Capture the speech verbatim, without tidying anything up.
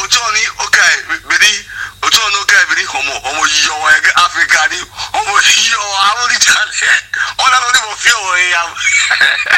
Johnny, okay, Biddy, Oton, okay, Biddy, Homo, Homo, yo, Africa, Homo, yo, I will tell you. All I don't feel where I am.